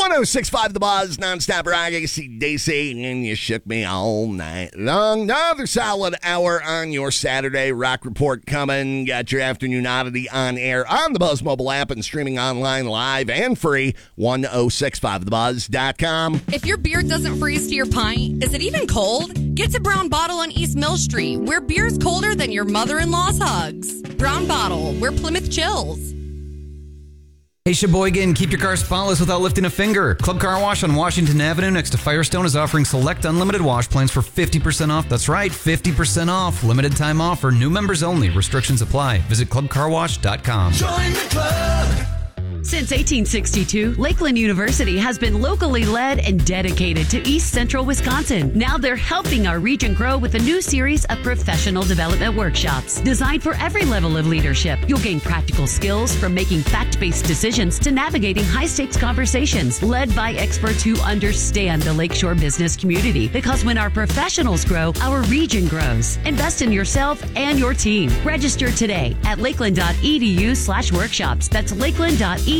106.5 The Buzz, nonstop rock. AC/DC, and you shook me all night long. Another solid hour on your Saturday Rock Report coming. Got your afternoon oddity on air on the Buzz mobile app and streaming online live and free. 1065thebuzz.com. If your beer doesn't freeze to your pint, is it even cold? Get to Brown Bottle on East Mill Street, where beer's colder than your mother-in-law's hugs. Brown Bottle, where Plymouth chills. Hey Sheboygan, keep your car spotless without lifting a finger. Club Car Wash on Washington Avenue next to Firestone is offering select unlimited wash plans for 50% off. That's right, 50% off. Limited time offer, new members only. Restrictions apply. Visit clubcarwash.com. Join the club. Since 1862, Lakeland University has been locally led and dedicated to East Central Wisconsin. Now they're helping our region grow with a new series of professional development workshops designed for every level of leadership. You'll gain practical skills from making fact-based decisions to navigating high-stakes conversations led by experts who understand the Lakeshore business community. Because when our professionals grow, our region grows. Invest in yourself and your team. Register today at lakeland.edu/workshops. That's lakeland.edu/workshops.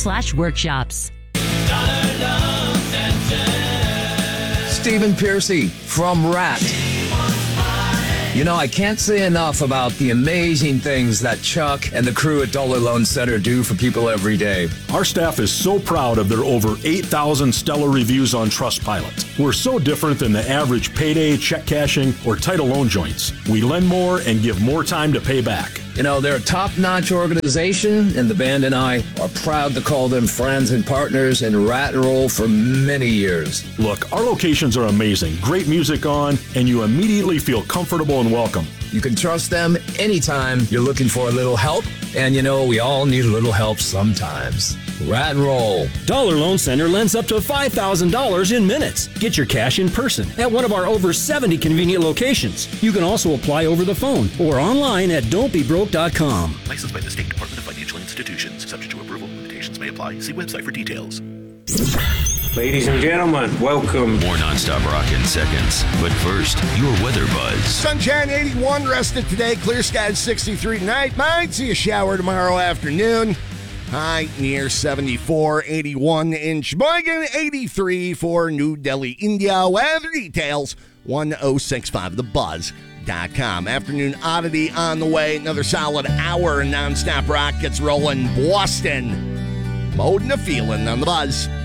Stephen Piercy from Rat. You know, I can't say enough about the amazing things that Chuck and the crew at Dollar Loan Center do for people every day. Our staff is so proud of their over 8,000 stellar reviews on Trustpilot. We're so different than the average payday, check cashing, or title loan joints. We lend more and give more time to pay back. You know, they're a top-notch organization, and the band and I are proud to call them friends and partners in Rat and Roll for many years. Look, our locations are amazing. Great music on, and you immediately feel comfortable and welcome. You can trust them anytime you're looking for a little help, and you know, we all need a little help sometimes. Rat and Roll. Dollar Loan Center lends up to $5,000 in minutes. Get your cash in person at one of our over 70 convenient locations. You can also apply over the phone or online at don'tbebroke.com. Licensed by the State Department of Financial Institutions. Subject to approval. Limitations may apply. See website for details. Ladies and gentlemen, welcome. More nonstop rock in seconds. But first, your weather buzz. Sunshine 81, rested today. Clear skies 63 tonight. Might see a shower tomorrow afternoon. High near 74, 81 in Sheboygan, 83 for New Delhi, India. Weather details, 1065thebuzz.com. Afternoon oddity on the way. Another solid hour. Nonstop rock gets rolling. Boston. Mode and a feeling on the Buzz.